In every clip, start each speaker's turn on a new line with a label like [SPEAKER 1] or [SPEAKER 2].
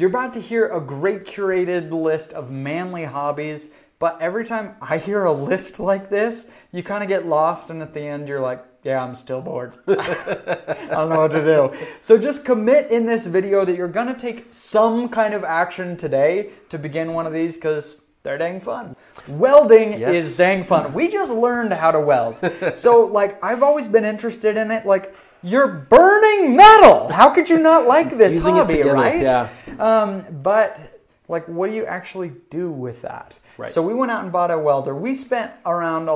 [SPEAKER 1] You're about to hear a great curated list of manly hobbies, but every time I hear a list like this, you kind of get lost, and at the end you're like, yeah, I'm still bored. I don't know what to do. So just commit in this video that you're going to take some kind of action today to begin one of these, because they're dang fun. Welding is dang fun. We just learned how to weld. So like, I've always been interested in it. Like, you're burning metal. How could you not like this hobby, right?
[SPEAKER 2] Yeah.
[SPEAKER 1] But like, what do you actually do with that?
[SPEAKER 2] Right.
[SPEAKER 1] So we went out and bought a welder. We spent around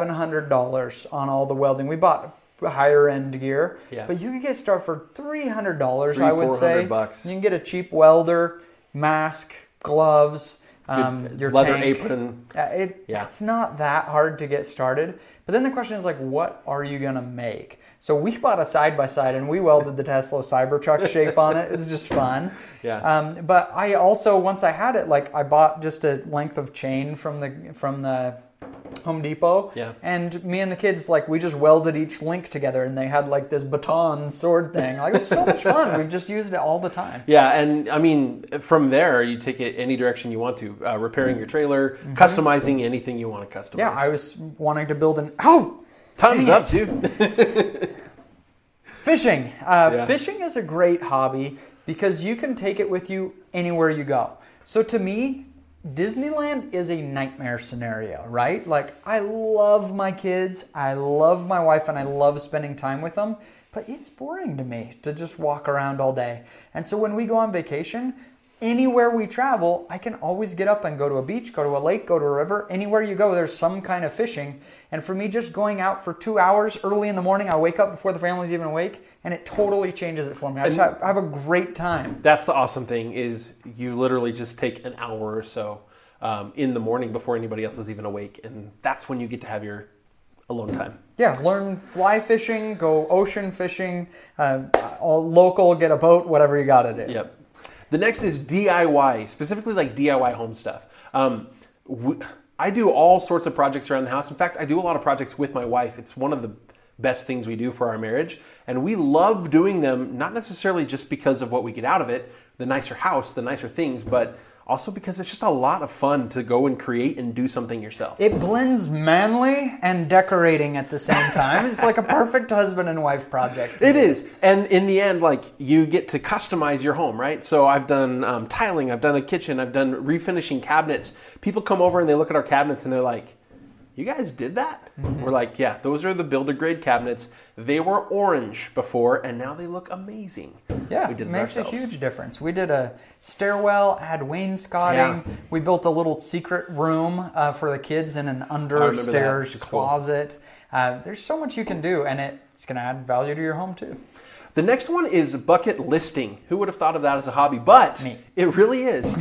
[SPEAKER 1] $1,100 on all the welding. We bought higher end gear, but you can get started for $300. I would say
[SPEAKER 2] $400.
[SPEAKER 1] You can get a cheap welder, mask, gloves. Your
[SPEAKER 2] leather
[SPEAKER 1] tank.
[SPEAKER 2] apron.
[SPEAKER 1] It's not that hard to get started. But then the question is like, what are you going to make? So we bought a side-by-side and we welded the Tesla Cybertruck shape on it. It was just fun. But I also, once I had it, like I bought just a length of chain from the Home Depot. And me and the kids, like, we just welded each link together, and they had like this baton sword thing. Like, it was so much fun. We've just used it all the time.
[SPEAKER 2] Yeah, and I mean, from there, you take it any direction you want to. Repairing your trailer, customizing anything you want to customize.
[SPEAKER 1] Yeah, I was wanting to build
[SPEAKER 2] time's up, dude.
[SPEAKER 1] Fishing. Fishing is a great hobby because you can take it with you anywhere you go. So to me, Disneyland is a nightmare scenario, right? Like, I love my kids, I love my wife, and I love spending time with them, but it's boring to me to just walk around all day. And so when we go on vacation, anywhere we travel, I can always get up and go to a beach, go to a lake, go to a river. Anywhere you go, there's some kind of fishing. And for me, just going out for 2 hours early in the morning, I wake up before the family's even awake, and it totally changes it for me. I have a great time.
[SPEAKER 2] That's the awesome thing, is you literally just take an hour or so in the morning before anybody else is even awake, and that's when you get to have your alone time.
[SPEAKER 1] Yeah, learn fly fishing, go ocean fishing, all local, get a boat, whatever you got to do.
[SPEAKER 2] Yep. The next is DIY, specifically like DIY home stuff. I do all sorts of projects around the house. In fact, I do a lot of projects with my wife. It's one of the best things we do for our marriage. And we love doing them, not necessarily just because of what we get out of it, the nicer house, the nicer things, but also because it's just a lot of fun to go and create and do something yourself.
[SPEAKER 1] It blends manly and decorating at the same time. It's like a perfect husband and wife project.
[SPEAKER 2] It is. And in the end, like, you get to customize your home, right? So I've done tiling, I've done a kitchen, I've done refinishing cabinets. People come over and they look at our cabinets and they're like, you guys did that? We're like, yeah, those are the builder grade cabinets. They were orange before, and now they look amazing.
[SPEAKER 1] Yeah, it makes a huge difference. We did a stairwell, had wainscoting. Yeah. We built a little secret room for the kids in an understairs closet. Cool. There's so much you can do, and it's going to add value to your home too.
[SPEAKER 2] The next one is bucket listing. Who would have thought of that as a hobby? But
[SPEAKER 1] me.
[SPEAKER 2] It really is.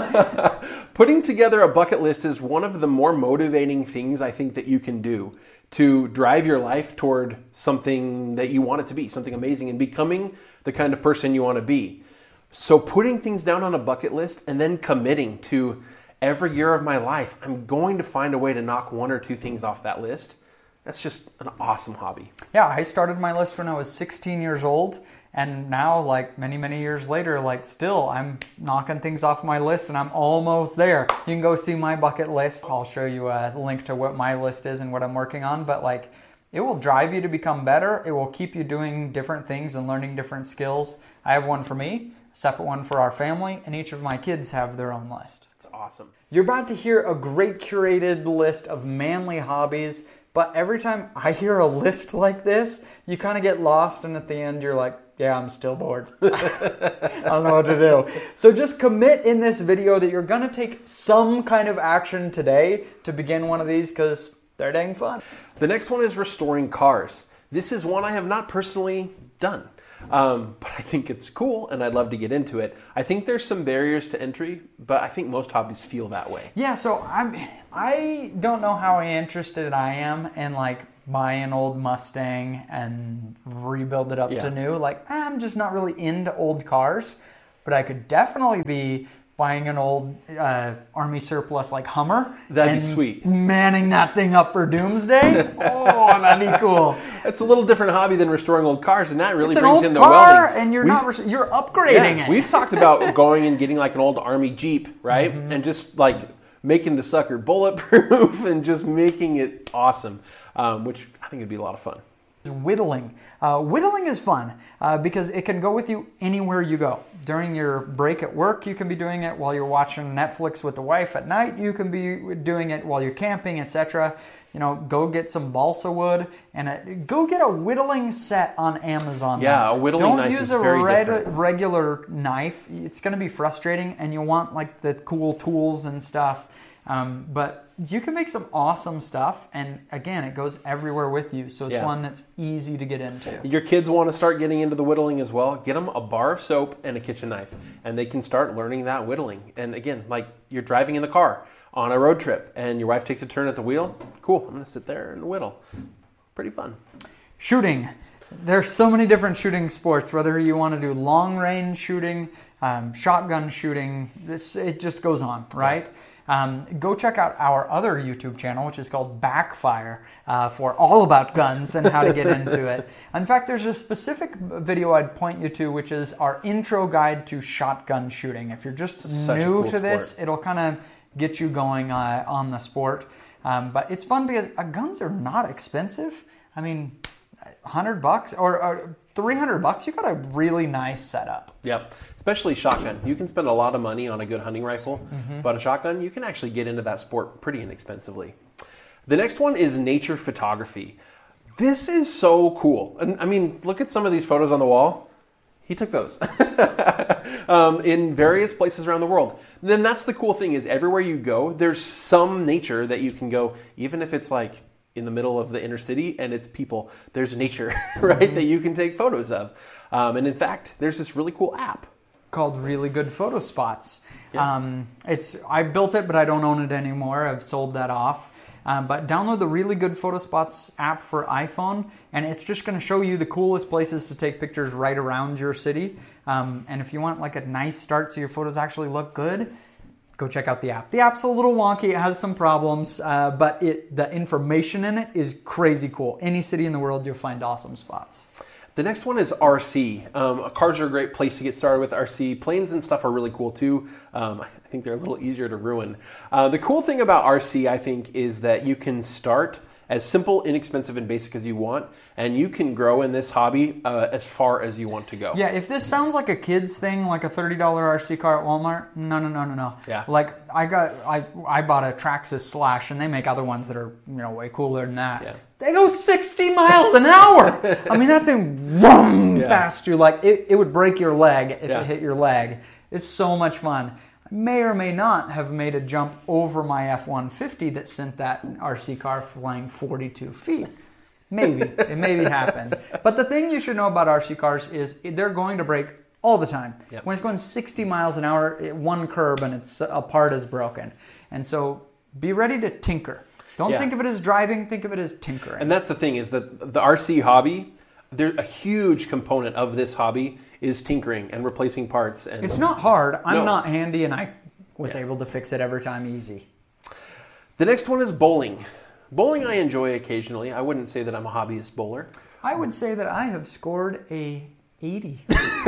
[SPEAKER 2] Putting together a bucket list is one of the more motivating things I think that you can do to drive your life toward something that you want it to be, something amazing, and becoming the kind of person you want to be. So putting things down on a bucket list and then committing to every year of my life, I'm going to find a way to knock one or two things off that list. That's just an awesome hobby.
[SPEAKER 1] Yeah, I started my list when I was 16 years old, and now, like, many, many years later, like, still, I'm knocking things off my list, and I'm almost there. You can go see my bucket list. I'll show you a link to what my list is and what I'm working on, but, like, it will drive you to become better. It will keep you doing different things and learning different skills. I have one for me, a separate one for our family, and each of my kids have their own list.
[SPEAKER 2] It's awesome.
[SPEAKER 1] You're about to hear a great curated list of manly hobbies. But every time I hear a list like this, you kind of get lost, and at the end you're like, yeah, I'm still bored. I don't know what to do. So just commit in this video that you're going to take some kind of action today to begin one of these, because they're dang fun.
[SPEAKER 2] The next one is restoring cars. This is one I have not personally done. But I think it's cool, and I'd love to get into it. I think there's some barriers to entry, but I think most hobbies feel that way.
[SPEAKER 1] Yeah, so I don't know how interested I am in, like, buy an old Mustang and rebuild it up to new. Like, I'm just not really into old cars, but I could definitely be buying an old Army surplus like Hummer.
[SPEAKER 2] That'd
[SPEAKER 1] and
[SPEAKER 2] be sweet.
[SPEAKER 1] Manning that thing up for doomsday. Oh, that'd be cool.
[SPEAKER 2] It's a little different hobby than restoring old cars, and that really
[SPEAKER 1] It's an
[SPEAKER 2] brings
[SPEAKER 1] old
[SPEAKER 2] in the
[SPEAKER 1] car,
[SPEAKER 2] welding.
[SPEAKER 1] and you're upgrading it.
[SPEAKER 2] We've talked about going and getting like an old Army Jeep, right? And just like making the sucker bulletproof and just making it awesome, which I think would be a lot of fun.
[SPEAKER 1] Whittling. Whittling is fun because it can go with you anywhere you go. During your break at work, you can be doing it while you're watching Netflix with the wife at night. You can be doing it while you're camping, etc. Go get some balsa wood and go get a whittling set on Amazon.
[SPEAKER 2] Yeah, a whittling knife is very different.
[SPEAKER 1] Don't use a regular knife. It's going to be frustrating, and you want like the cool tools and stuff. But you can make some awesome stuff, and again, it goes everywhere with you, so it's one that's easy to get into.
[SPEAKER 2] Your kids want to start getting into the whittling as well. Get them a bar of soap and a kitchen knife, and they can start learning that whittling. And again, like you're driving in the car on a road trip, and your wife takes a turn at the wheel. Cool, I'm going to sit there and whittle. Pretty fun.
[SPEAKER 1] Shooting. There's so many different shooting sports, whether you want to do long-range shooting, shotgun shooting, it just goes on, right? Yeah. Go check out our other YouTube channel, which is called Backfire, for all about guns and how to get into it. In fact, there's a specific video I'd point you to, which is our intro guide to shotgun shooting. If you're just new to this, it'll kind of get you going on the sport. But it's fun because guns are not expensive. I mean, $100 or $300, you got a really nice setup.
[SPEAKER 2] Yep, especially shotgun. You can spend a lot of money on a good hunting rifle, but a shotgun, you can actually get into that sport pretty inexpensively. The next one is nature photography. This is so cool. And I mean, look at some of these photos on the wall. He took those in various places around the world. Then that's the cool thing is everywhere you go, there's some nature that you can go, even if it's like in the middle of the inner city and it's people, there's nature, right, that you can take photos of. And in fact, there's this really cool app
[SPEAKER 1] called Really Good Photo Spots.
[SPEAKER 2] Yeah.
[SPEAKER 1] I built it, but I don't own it anymore. I've sold that off. But download the Really Good Photo Spots app for iPhone, and it's just going to show you the coolest places to take pictures right around your city. And if you want like a nice start so your photos actually look good, go check out the app. The app's a little wonky. It has some problems, but the information in it is crazy cool. Any city in the world, you'll find awesome spots.
[SPEAKER 2] The next one is RC. Cars are a great place to get started with RC. Planes and stuff are really cool too. I think they're a little easier to ruin. The cool thing about RC, I think, is that you can start as simple, inexpensive, and basic as you want, and you can grow in this hobby as far as you want to go.
[SPEAKER 1] Yeah, if this sounds like a kid's thing, like a $30 RC car at Walmart, no.
[SPEAKER 2] Yeah.
[SPEAKER 1] Like I bought a Traxxas Slash, and they make other ones that are way cooler than that. Yeah. They go 60 miles an hour. I mean, that thing past you like it would break your leg if it hit your leg. It's so much fun. May or may not have made a jump over my F-150 that sent that RC car flying 42 feet. Maybe. It maybe happened. But the thing you should know about RC cars is they're going to break all the time. Yep. When it's going 60 miles an hour, one curb and a part is broken. And so be ready to tinker. Don't think of it as driving, think of it as tinkering.
[SPEAKER 2] And that's the thing is that the RC hobby, a huge component of this hobby is tinkering and replacing parts. And
[SPEAKER 1] it's not hard. I'm not handy, and I was able to fix it every time easy.
[SPEAKER 2] The next one is bowling. Bowling I enjoy occasionally. I wouldn't say that I'm a hobbyist bowler.
[SPEAKER 1] I would say that I have scored a 80.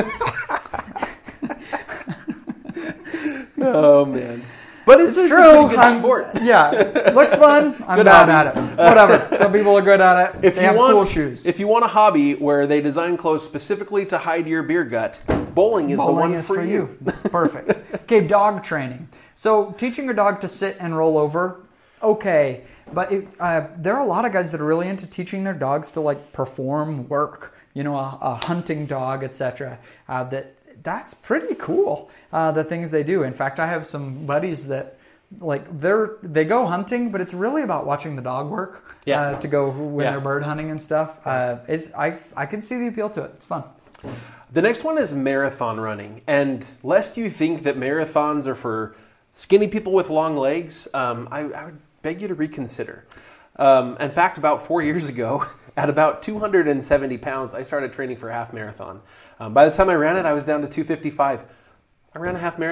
[SPEAKER 2] Oh, man. But it's
[SPEAKER 1] true.
[SPEAKER 2] A pretty good sport.
[SPEAKER 1] Yeah, looks fun. I'm bad at it. Whatever. Some people are good at it. They have cool shoes.
[SPEAKER 2] If you want a hobby where they design clothes specifically to hide your beer gut, bowling is the one for you.
[SPEAKER 1] That's perfect. Okay, dog training. So teaching your dog to sit and roll over, okay. But there are a lot of guys that are really into teaching their dogs to like perform work. A hunting dog, etc. That's pretty cool, the things they do. In fact, I have some buddies that they go hunting, but it's really about watching the dog work to go when they're bird hunting and stuff. I can see the appeal to it. It's fun.
[SPEAKER 2] The next one is marathon running. And lest you think that marathons are for skinny people with long legs, I would beg you to reconsider. In fact, about 4 years ago, at about 270 pounds, I started training for a half marathon. By the time I ran it, I was down to 255. I ran a half marathon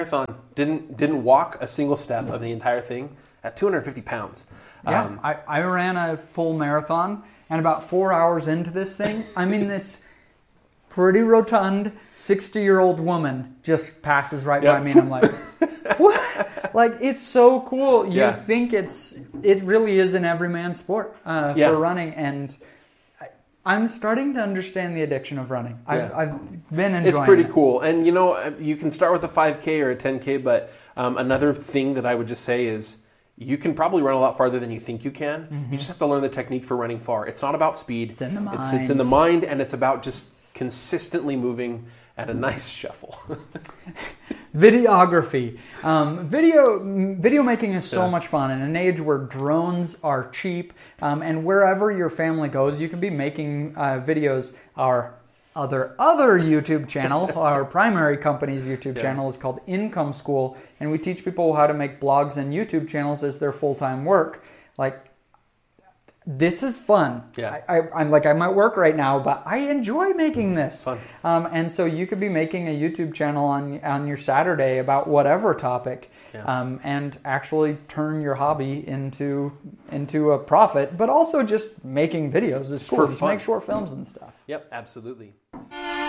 [SPEAKER 2] Didn't walk a single step of the entire thing at 250 pounds.
[SPEAKER 1] Yeah, I ran a full marathon, and about 4 hours into this thing, I'm in this pretty rotund 60-year-old woman just passes right by me, and I'm like, what? Like, it's so cool. You think it really is an everyman sport for running, and I'm starting to understand the addiction of running. I've been enjoying it.
[SPEAKER 2] It's pretty cool. And, you can start with a 5K or a 10K, but another thing that I would just say is you can probably run a lot farther than you think you can. Mm-hmm. You just have to learn the technique for running far. It's not about speed.
[SPEAKER 1] It's in the mind.
[SPEAKER 2] It's in the mind, and it's about just consistently moving at a nice shuffle.
[SPEAKER 1] Videography. Video making is so much fun in an age where drones are cheap, and wherever your family goes, you can be making videos. Our other YouTube channel, our primary company's YouTube channel is called Income School, and we teach people how to make blogs and YouTube channels as their full-time work. Like, this is fun.
[SPEAKER 2] Yeah.
[SPEAKER 1] I'm like, I might work right now, but I enjoy making this.
[SPEAKER 2] Fun.
[SPEAKER 1] And so you could be making a YouTube channel on your Saturday about whatever topic, and actually turn your hobby into a profit, but also just making videos is cool. Just make short films and stuff.
[SPEAKER 2] Yep, absolutely.